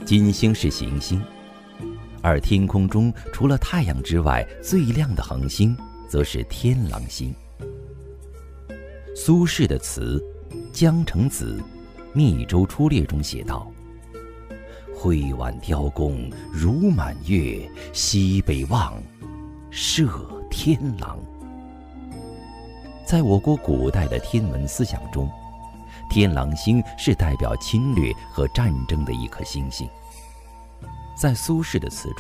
金星是行星，而天空中除了太阳之外最亮的恒星则是天狼星。苏轼的词《江城子·密州出猎》中写道：挥挽雕弓如满月，西北望，射天狼。在我国古代的天文思想中，天狼星是代表侵略和战争的一颗星星。在苏轼的词中，